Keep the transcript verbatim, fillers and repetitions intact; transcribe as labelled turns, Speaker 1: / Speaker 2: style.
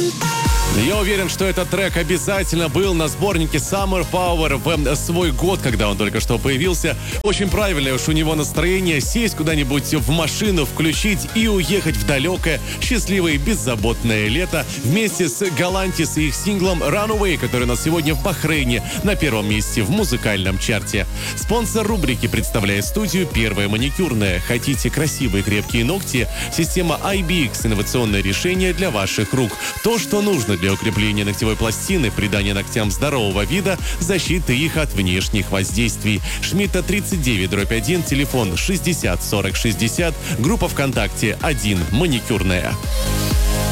Speaker 1: Я уверен, что этот трек обязательно был на сборнике Summer Power в свой год, когда он только что появился. Очень правильное уж у него настроение сесть куда-нибудь в машину, включить и уехать в далекое, счастливое и беззаботное лето вместе с Galantis и их синглом Runaway, который у нас сегодня в Бахрейне на первом месте в музыкальном чарте. Спонсор рубрики представляет студию «Первая маникюрная». Хотите красивые крепкие ногти? Система ай би икс – инновационное решение для ваших рук. То, что нужно для укрепления ногтевой пластины, придания ногтям здорового вида, защиты их от внешних воздействий. Шмидта тридцать девять дробь один, телефон шестьдесят сорок шестьдесят, группа ВКонтакте один маникюрная.